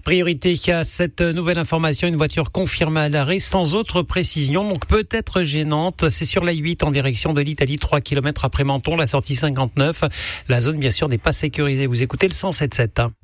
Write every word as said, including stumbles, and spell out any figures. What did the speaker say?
Priorité à cette nouvelle information, une voiture confirmée à l'arrêt sans autre précision, donc peut-être gênante. C'est sur l'A huit en direction de l'Italie, trois kilomètres après Menton, la sortie cinquante-neuf. La zone bien sûr n'est pas sécurisée. Vous écoutez le cent sept sept.